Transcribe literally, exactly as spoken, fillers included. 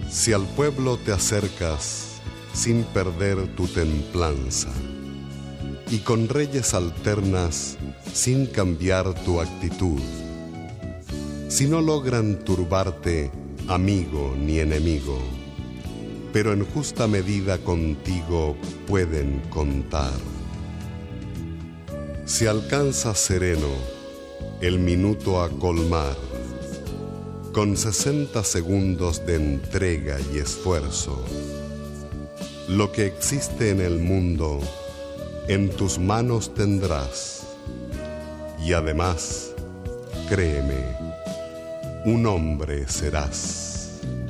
Si al pueblo te acercas sin perder tu templanza, y con reyes alternas sin cambiar tu actitud, si no logran turbarte amigo ni enemigo, pero en justa medida contigo pueden contar. Si alcanzas sereno el minuto a colmar, con sesenta segundos de entrega y esfuerzo, lo que existe en el mundo en tus manos tendrás, y además, créeme, un hombre serás.